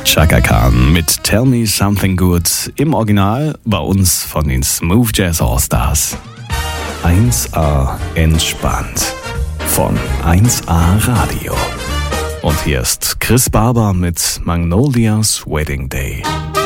Chaka Khan mit Tell Me Something Good im Original bei uns von den Smooth Jazz All-Stars. 1A entspannt von 1A Radio. Und hier ist Chris Barber mit Magnolia's Wedding Day.